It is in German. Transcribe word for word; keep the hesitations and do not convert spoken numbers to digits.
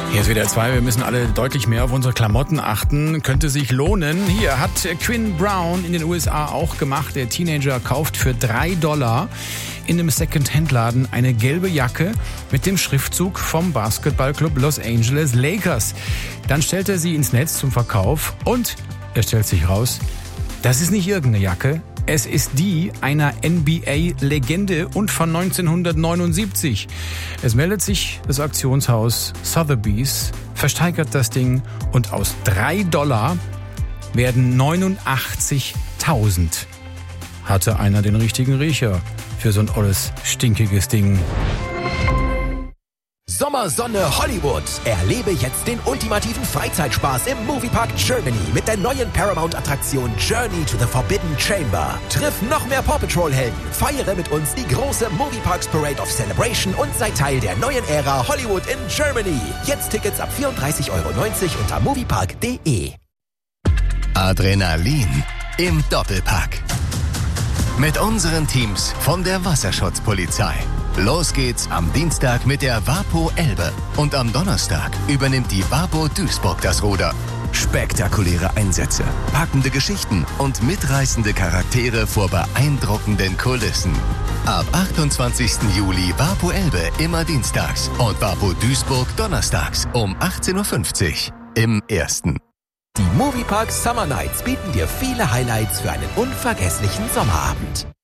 Hier ist W D R zwei, wir müssen alle deutlich mehr auf unsere Klamotten achten. Könnte sich lohnen. Hier hat Quinn Brown in den U S A auch gemacht. Der Teenager kauft für drei Dollar in einem Second-Hand-Laden eine gelbe Jacke mit dem Schriftzug vom Basketballclub Los Angeles Lakers. Dann stellt er sie ins Netz zum Verkauf und es stellt sich raus, das ist nicht irgendeine Jacke. Es ist die einer N B A-Legende und von neunzehnhundertneunundsiebzig. Es meldet sich das Auktionshaus Sotheby's, versteigert das Ding und aus drei Dollar werden neunundachtzigtausend. Hatte einer den richtigen Riecher für so ein olles, stinkiges Ding. Sommersonne Hollywood. Erlebe jetzt den ultimativen Freizeitspaß im Moviepark Germany mit der neuen Paramount-Attraktion Journey to the Forbidden Chamber. Triff noch mehr Paw Patrol-Helden, feiere mit uns die große Movieparks Parade of Celebration und sei Teil der neuen Ära Hollywood in Germany. Jetzt Tickets ab vierunddreißig Euro neunzig unter moviepark punkt de. Adrenalin im Doppelpack. Mit unseren Teams von der Wasserschutzpolizei. Los geht's am Dienstag mit der WaPo Elbe und am Donnerstag übernimmt die WaPo Duisburg das Ruder. Spektakuläre Einsätze, packende Geschichten und mitreißende Charaktere vor beeindruckenden Kulissen. Ab achtundzwanzigsten Juli WaPo Elbe immer dienstags und WaPo Duisburg donnerstags um achtzehn Uhr fünfzig im Ersten. Die Moviepark Summer Nights bieten dir viele Highlights für einen unvergesslichen Sommerabend.